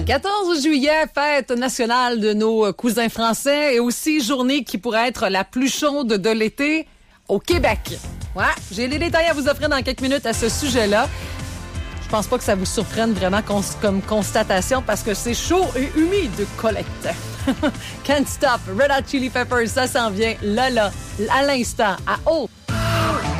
14 juillet, fête nationale de nos cousins français et aussi journée qui pourrait être la plus chaude de l'été au Québec. Ouais, j'ai les détails à vous offrir dans quelques minutes à ce sujet-là. Je pense pas que ça vous surprenne vraiment comme constatation parce que c'est chaud et humide, Colette. Can't Stop, Red Hot Chili Peppers, ça s'en vient là, à l'instant, à haute